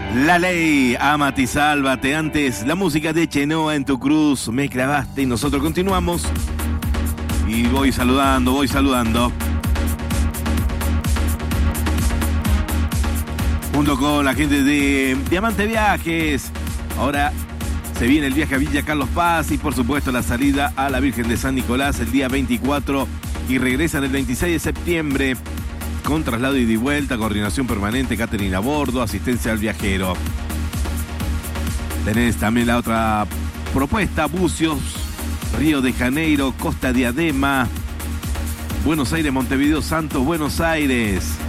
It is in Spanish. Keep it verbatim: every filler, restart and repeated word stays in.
La Ley, Amate y Sálvate. Antes, la música de Chenoa, En tu cruz me clavaste. Y nosotros continuamos. Y voy saludando, voy saludando. Junto con la gente de Diamante Viajes. Ahora se viene el viaje a Villa Carlos Paz y por supuesto la salida a la Virgen de San Nicolás el día veinticuatro y regresan el veintiséis de septiembre con traslado ida y vuelta, coordinación permanente, catering a bordo, asistencia al viajero. Tenés también la otra propuesta, Bucios, Río de Janeiro, Costa Diadema, Buenos Aires, Montevideo, Santos, Buenos Aires.